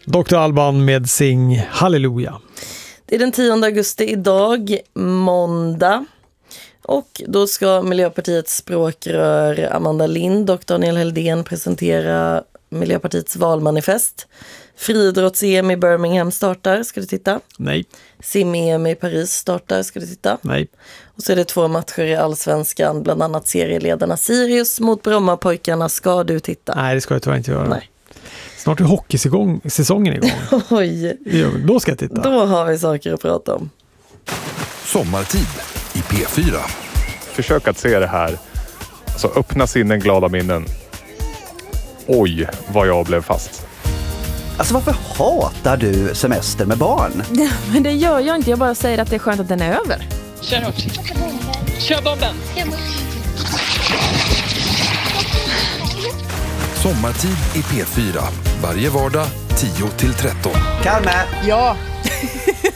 Dr. Alban med Sing Halleluja. Det är den 10 augusti idag, måndag. Och då ska Miljöpartiets språkrör Amanda Lind och Daniel Heldén presentera Miljöpartiets valmanifest. Friidrotts-EM i Birmingham startar, ska du titta? Nej. Sim-EM i Paris startar, ska du titta? Nej. Och så är det 2 matcher i Allsvenskan, bland annat serieledarna Sirius mot Brommapojkarna. Ska du titta? Nej, det ska jag tyvärr inte göra. Nej. Snart är hockeysäsongen igång. Oj. Då ska jag titta. Då har vi saker att prata om. Sommartid i P4. Försök att se det här. Alltså öppna sinnen, glada minnen. Oj, vad jag blev fast. Alltså varför hatar du semester med barn? Ja, men det gör jag inte. Jag bara säger att det är skönt att den är över. Kör hårt. Kör bomben. Sommartid i P4. Varje vardag 10-13. Kalme! Ja.